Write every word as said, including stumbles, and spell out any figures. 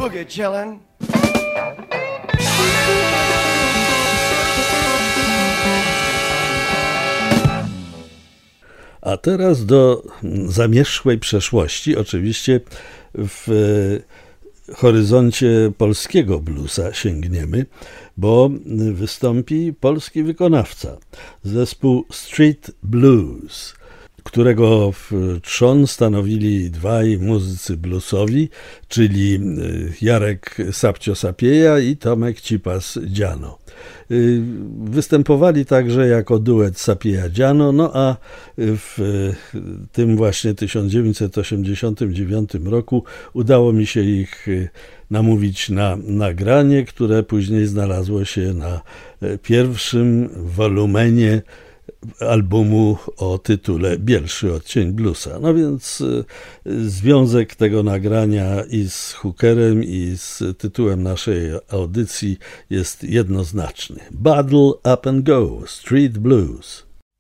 boogie chillin'. A teraz do zamierzchłej przeszłości, oczywiście w horyzoncie polskiego bluesa sięgniemy, bo wystąpi polski wykonawca, zespół Street Blues, którego trzon stanowili dwaj muzycy bluesowi, czyli Jarek Sapcio-Sapieja i Tomek Cipas-Dziano. Występowali także jako duet Sapieja-Dziano, no a w tym właśnie tysiąc dziewięćset osiemdziesiątym dziewiątym roku udało mi się ich namówić na nagranie, które później znalazło się na pierwszym wolumenie albumu o tytule Bielszy odcień bluesa. No więc związek tego nagrania i z hookerem, i z tytułem naszej audycji jest jednoznaczny. Battle Up and Go, Street Blues.